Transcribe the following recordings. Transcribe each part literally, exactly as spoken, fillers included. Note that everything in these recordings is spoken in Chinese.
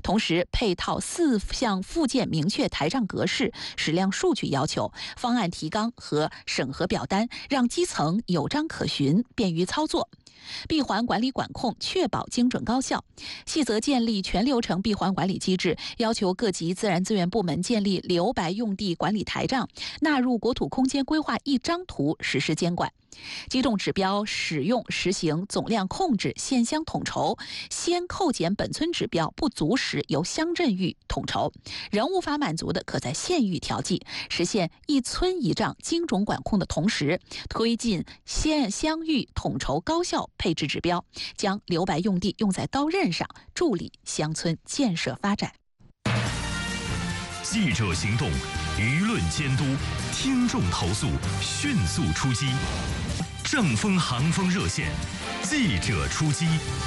同时配套四项附件明确台账格式、矢量数据要求、方案提纲和审核表单，让基层有章可循，便于操作。闭环管理管控，确保精准高效。细则建立全流程闭环管理机制，要求各级自然资源部门建立留白用地管理台账，纳入国土空间规划一张图实施监管。机动指标使用实行总量控制、县乡统筹，先扣减本村指标不足时由乡镇域统筹，仍无法满足的可在县域调剂，实现一村一账精准管控的同时，推进县乡域统筹高效配置指标，将留白用地用在刀刃上，助力乡村建设发展。 记者行动，舆论监督，听众投诉，迅速出击。正风航风热线，记者出击。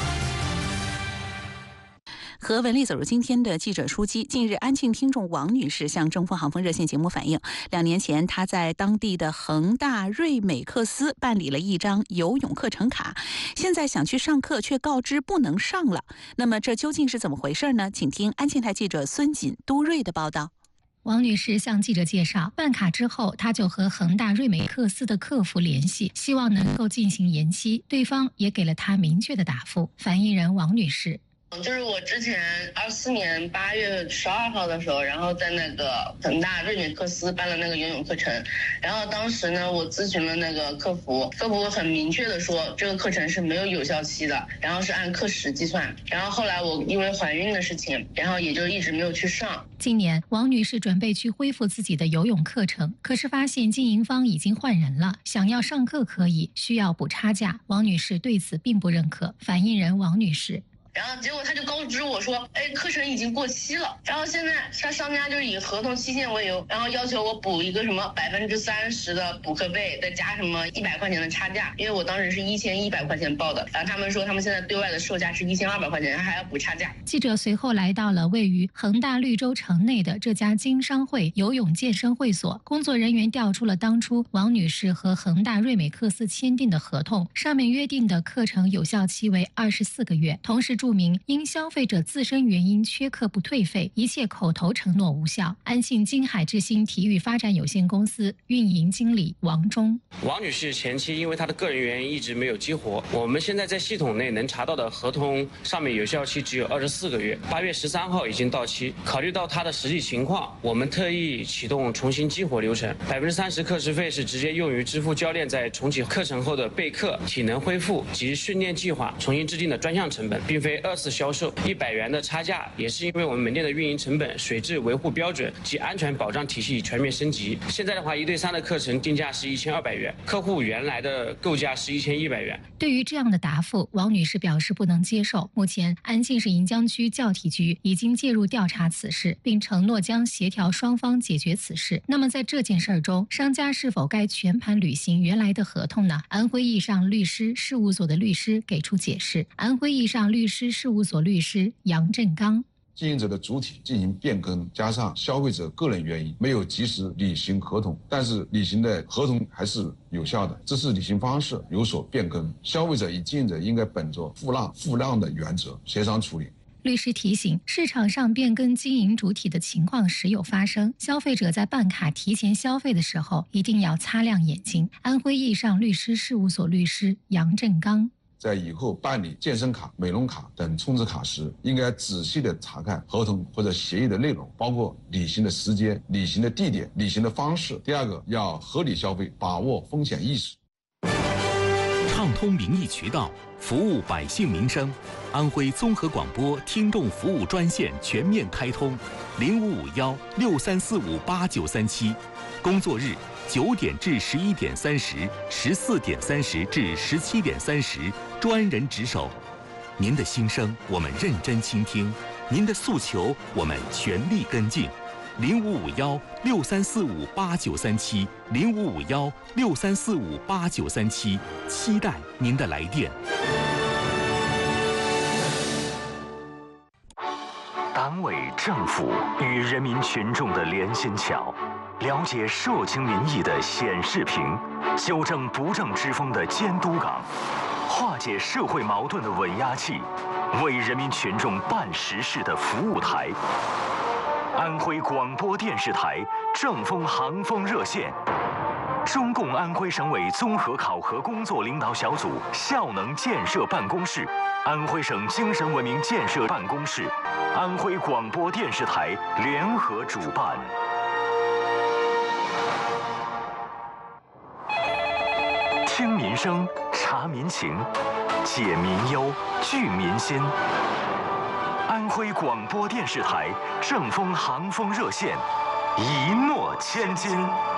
和文丽走入今天的记者出击。近日，安庆听众王女士向正风航风热线节目反映，两年前她在当地的恒大瑞美克斯办理了一张游泳课程卡，现在想去上课却告知不能上了。那么这究竟是怎么回事呢？请听安庆台记者孙锦、都瑞的报道。 王女士向记者介绍，办卡之后，她就和恒大瑞美克斯的客服联系，希望能够进行延期，对方也给了她明确的答复。反映人王女士。 就是我之前二四年八月十二号的时候，然后在那个恒大瑞美克斯办了那个游泳课程，然后当时呢，我咨询了那个客服，客服很明确的说这个课程是没有有效期的，然后是按课时计算。然后后来我因为怀孕的事情，然后也就一直没有去上。 今年王女士准备去恢复自己的游泳课程，可是发现经营方已经换人了，想要上课可以，需要补差价。王女士对此并不认可。反映人王女士。 然后结果他就告知我说，哎，课程已经过期了。然后现在他商家就是以合同期限为由，然后要求我补一个什么百分之三十的补课费，再加什么一百块钱的差价。因为我当时是一千一百块钱报的，然后他们说他们现在对外的售价是一千二百块钱，还要补差价。 记者随后来到了位于恒大绿洲城内的这家经商会游泳健身会所，工作人员调出了当初王女士和恒大瑞美克斯签订的合同，上面约定的课程有效期为二十四个月，同时注明因消费者自身原因缺课不退费，一切口头承诺无效。安庆金海之星体育发展有限公司运营经理王忠。 王女士前期因为她的个人原因一直没有激活，我们现在在系统内能查到的合同上面有效期只有二十四个月，八月十三号已经到期。考虑到她的实际情况，我们特意启动重新激活流程，百分之三十课时费是直接用于支付教练在重启课程后的备课、体能恢复及训练计划重新制定的专项成本，并非二次销售。一百元的差价也是因为我们门店的运营成本、水质维护标准及安全保障体系全面升级。现在的话，一对三的课程定价是一千二百元，客户原来的购价是一千一百元。 对于这样的答复，王女士表示不能接受。目前，安庆市盈江区教体局已经介入调查此事，并承诺将协调双方解决此事。那么在这件事中，商家是否该全盘履行原来的合同呢？安徽易尚律师事务所的律师给出解释。安徽易尚律师事务所律师杨振刚。 经营者的主体进行变更，加上消费者个人原因没有及时履行合同，但是履行的合同还是有效的，这是履行方式有所变更，消费者与经营者应该本着互让互让的原则协商处理。 律师提醒，市场上变更经营主体的情况时有发生，消费者在办卡提前消费的时候一定要擦亮眼睛。安徽易尚律师事务所律师杨振刚。 在以后办理健身卡、美容卡等充值卡时，应该仔细的查看合同或者协议的内容，包括履行的时间、履行的地点、履行的方式。第二个，要合理消费，把握风险意识。 畅通民意渠道，服务百姓民生。安徽综合广播听众服务专线全面开通，零五五幺六三四五八九三七，工作日九点至十一点三十，十四点三十至十七点三十，专人值守。您的心声我们认真倾听，您的诉求我们全力跟进。零五五幺六三四五八九三七，零五五幺六三四五八九三七，期待您的来电。 党委政府与人民群众的连心桥，了解社情民意的显示屏，纠正不正之风的监督岗，化解社会矛盾的稳压器， 为人民群众办实事的服务台。安徽广播电视台正风航风热线，中共安徽省委综合考核工作领导小组效能建设办公室、安徽省精神文明建设办公室、安徽广播电视台联合主办。听民生，察民情，解民忧，聚民心。安徽广播电视台正风航风热线，一诺千金。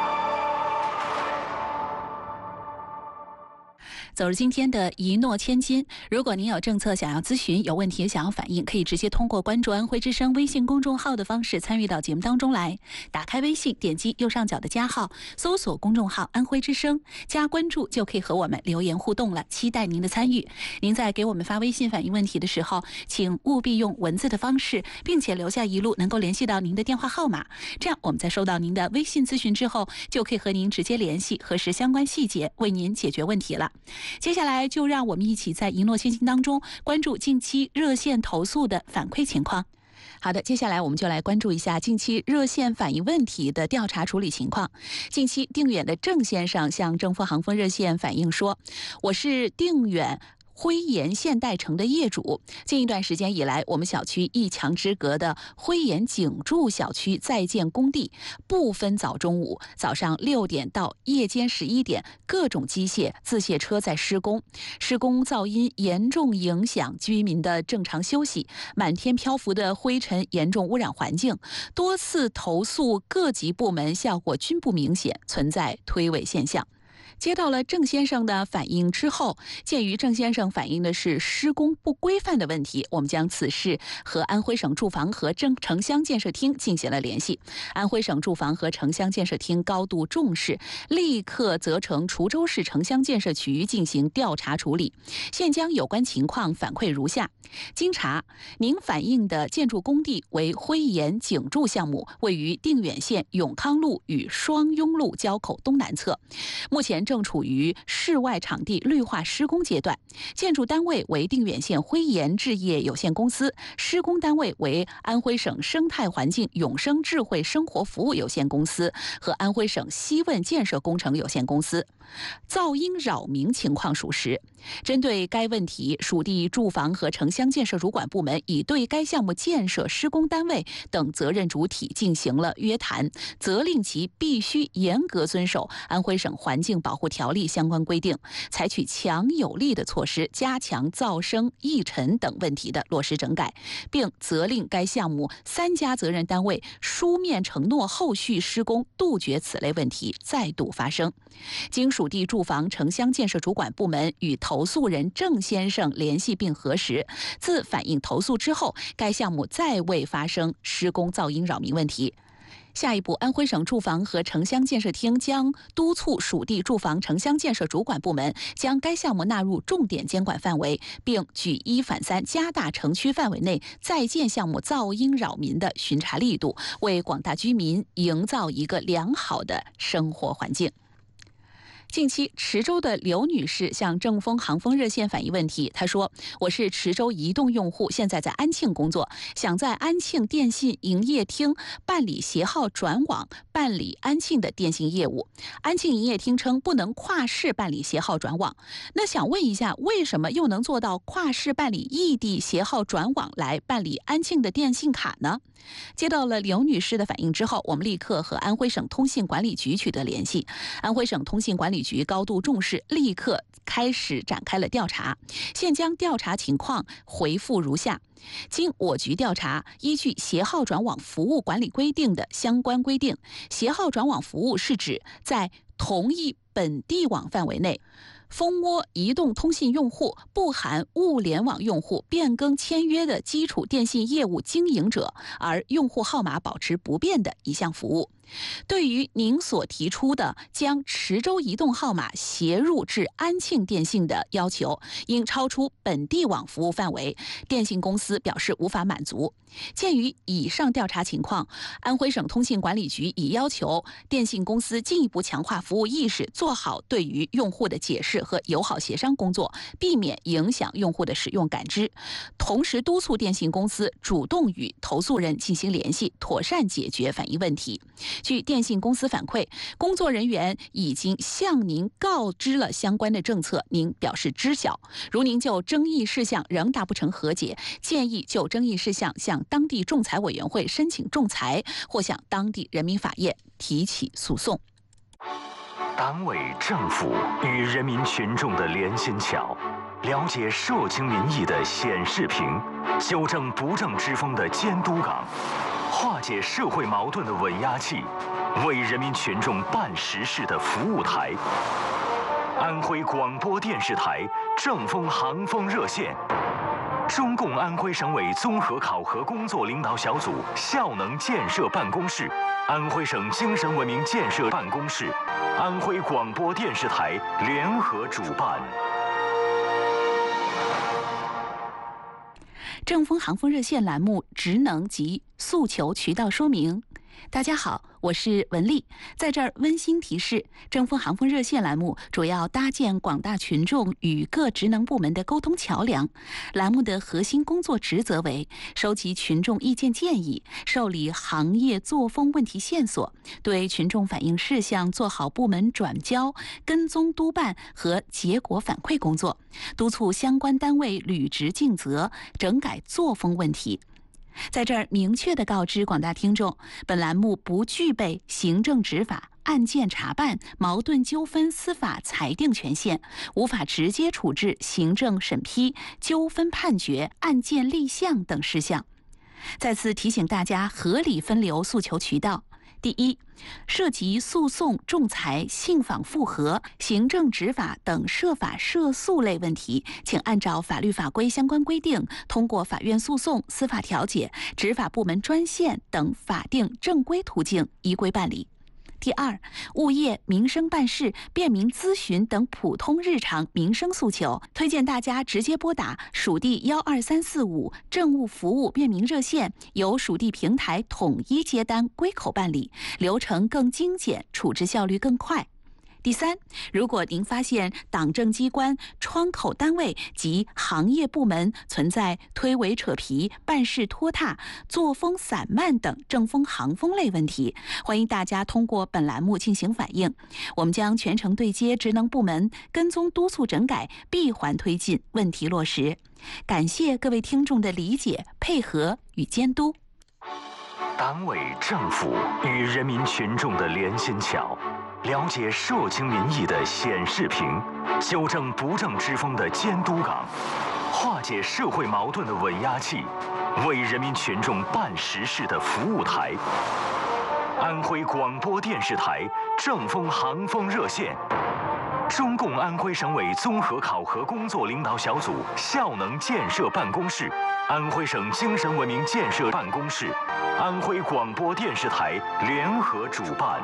走入今天的一诺千金，如果您有政策想要咨询，有问题想要反映，可以直接通过关注安徽之声微信公众号的方式参与到节目当中来。打开微信，点击右上角的加号，搜索公众号安徽之声，加关注就可以和我们留言互动了，期待您的参与。您在给我们发微信反映问题的时候，请务必用文字的方式，并且留下一路能够联系到您的电话号码，这样我们在收到您的微信咨询之后，就可以和您直接联系，核实相关细节，为您解决问题了。接下来就让我们一起在一诺千金当中关注近期热线投诉的反馈情况。好的，接下来我们就来关注一下近期热线反映问题的调查处理情况。近期定远的郑先生向正风航风热线反映说，我是定远辉岩现代城的业主，近一段时间以来，我们小区一墙之隔的辉岩景筑小区在建工地，不分早中午，早上六点到夜间十一点，各种机械、自卸车在施工，施工噪音严重影响居民的正常休息，满天漂浮的灰尘严重污染环境，多次投诉各级部门效果均不明显，存在推诿现象。接到了郑先生的反映之后，鉴于郑先生反映的是施工不规范的问题，我们将此事和安徽省住房和城乡建设厅进行了联系。安徽省住房和城乡建设厅高度重视，立刻责成滁州市城乡建设局进行调查处理。现将有关情况反馈如下：经查，您反映的建筑工地为辉岩景筑项目，位于定远县永康路与双雍路交口东南侧，目前正处于室外场地绿化施工阶段，建筑单位为定远县辉岩置业有限公司，施工单位为安徽省生态环境永生智慧生活服务有限公司和安徽省西汶建设工程有限公司。噪音扰民情况属实。针对该问题，属地住房和城乡建设主管部门已对该项目建设施工单位等责任主体进行了约谈，责令其必须严格遵守安徽省环境保护条例相关规定，采取强有力的措施，加强噪声、异尘等问题的落实整改，并责令该项目三家责任单位书面承诺后续施工，杜绝此类问题再度发生。经属地住房城乡建设主管部门与投诉人郑先生联系并核实，自反映投诉之后，该项目再未发生施工噪音扰民问题。下一步，安徽省住房和城乡建设厅将督促属地住房城乡建设主管部门将该项目纳入重点监管范围，并举一反三，加大城区范围内在建项目噪音扰民的巡查力度，为广大居民营造一个良好的生活环境。近期，池州的刘女士向正风航风热线反映问题。她说：“我是池州移动用户，现在在安庆工作，想在安庆电信营业厅办理携号转网，办理安庆的电信业务。安庆营业厅称不能跨市办理携号转网。那想问一下，为什么又能做到跨市办理异地携号转网来办理安庆的电信卡呢？”接到了刘女士的反映之后，我们立刻和安徽省通信管理局取得联系。安徽省通信管理局高度重视，立刻开始展开了调查。现将调查情况回复如下：经我局调查，依据携号转网服务管理规定的相关规定，携号转网服务是指在同一本地网范围内，蜂窝移动通信用户不含物联网用户变更签约的基础电信业务经营者，而用户号码保持不变的一项服务。 对于您所提出的将池州移动号码携入至安庆电信的要求，应超出本地网服务范围，电信公司表示无法满足。鉴于以上调查情况，安徽省通信管理局已要求电信公司进一步强化服务意识，做好对于用户的解释和友好协商工作，避免影响用户的使用感知。同时督促电信公司主动与投诉人进行联系，妥善解决反映问题。据电信公司反馈，工作人员已经向您告知了相关的政策，您表示知晓。如您就争议事项仍达不成和解，建议就争议事项向当地仲裁委员会申请仲裁，或向当地人民法院提起诉讼。 党委政府与人民群众的连心桥，了解社情民意的显示屏，纠正不正之风的监督岗，化解社会矛盾的稳压器，为人民群众办实事的服务台。安徽广播电视台正风航风热线，中共安徽省委综合考核工作领导小组效能建设办公室，安徽省精神文明建设办公室，安徽广播电视台联合主办。 正风航风热线栏目职能及诉求渠道说明。大家好，我是文丽，在这儿温馨提示，正风航风热线栏目主要搭建广大群众与各职能部门的沟通桥梁。栏目的核心工作职责为收集群众意见建议，受理行业作风问题线索，对群众反映事项做好部门转交、跟踪督办和结果反馈工作，督促相关单位履职尽责，整改作风问题。在这儿明确地告知广大听众，本栏目不具备行政执法、案件查办、矛盾纠纷司法裁定权限，无法直接处置行政审批、纠纷判决、案件立项等事项。再次提醒大家合理分流诉求渠道。第一，涉及诉讼、仲裁、信访复核、行政执法等涉法涉诉类问题，请按照法律法规相关规定，通过法院诉讼、司法调解、执法部门专线等法定正规途径依规办理。第二，物业、民生办事、便民咨询等普通日常民生诉求，推荐大家直接拨打属地幺二三四五政务服务便民热线，由属地平台统一接单归口办理，流程更精简，处置效率更快。第三，如果您发现党政机关、窗口单位及行业部门存在推诿扯皮、办事拖沓、作风散漫等正风行风类问题，欢迎大家通过本栏目进行反映，我们将全程对接职能部门，跟踪督促整改，闭环推进，问题落实。感谢各位听众的理解、配合与监督。 党委政府与人民群众的连心桥，了解社情民意的显示屏，纠正不正之风的监督岗，化解社会矛盾的稳压器，为人民群众办实事的服务台。安徽广播电视台正风航风热线，中共安徽省委综合考核工作领导小组效能建设办公室，安徽省精神文明建设办公室，安徽广播电视台联合主办。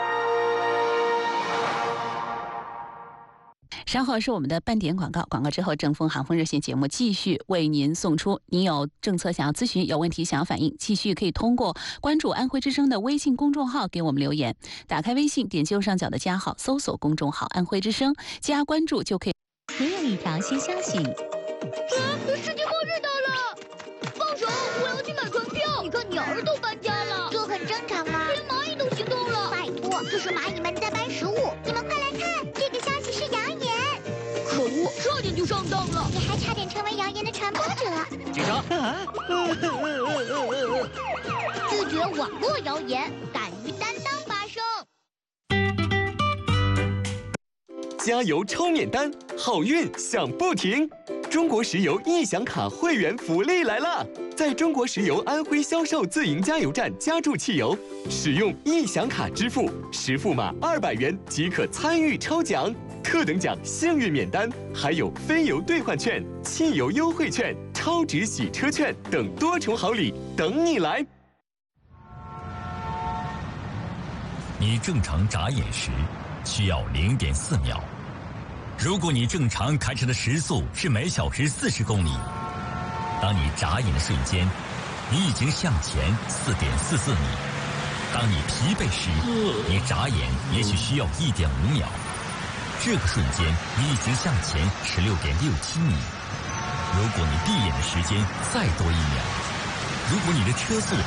稍后是我们的半点广告，广告之后正风航风热线节目继续为您送出。您有政策想要咨询，有问题想要反映，继续可以通过关注安徽之声的微信公众号给我们留言。打开微信，点击右上角的加号，搜索公众号安徽之声，加关注就可以。 您有一条新消息， 啊，世界末日到了！放手，我要去买船票。你看鸟儿都搬家了， 这很正常啊。 连蚂蚁都行动了。 拜托，这是蚂蚁们在搬食物，你们快来看，这个消息是谣言。 可恶，差点就上当了！ 你还差点成为谣言的传播者。 警察！ 拒绝网络谣言，敢于担当发声。 加油抽免单，好运响不停！中国石油易享卡会员福利来了！在中国石油安徽销售自营加油站加注汽油，使用易享卡支付，实付码二百元即可参与抽奖。特等奖幸运免单，还有飞油兑换券、汽油优惠券、超值洗车券等多重好礼等你来！ 你正常眨眼时需要零点四秒。如果你正常开车的时速是每小时四十公里，当你眨眼的瞬间，你已经向前四点四四米。当你疲惫时，你眨眼也许需要一点五秒。这个瞬间，你已经向前十六点六七米。如果你闭眼的时间再多一秒，如果你的车速